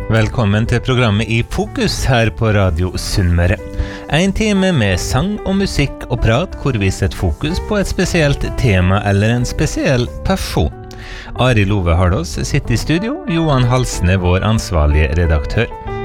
Velkommen til programmet I Fokus her på Radio Sunnmøre. En time med sang og musikk og prat hvor vi setter fokus på et spesielt tema eller en spesiell person. Ari Love Hardås sitter I studio, Johan Halsne vår ansvarlige redaktør.